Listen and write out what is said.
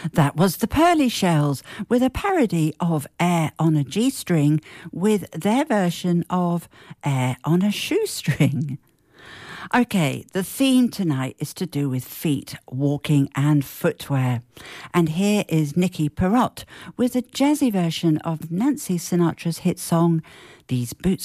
That was the Pearly Shells with a parody of Air on a G-string with their version of Air on a Shoestring. Okay, the theme tonight is to do with feet, walking and footwear. And here is Nikki Perrott with a jazzy version of Nancy Sinatra's hit song, These Boots